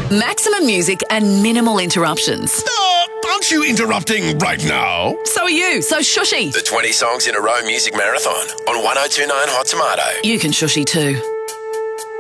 Maximum music and minimal interruptions. Aren't you interrupting right now? So are you. So shushy. The 20 Songs in a Row Music Marathon on 1029 Hot Tomato. You can shushy too.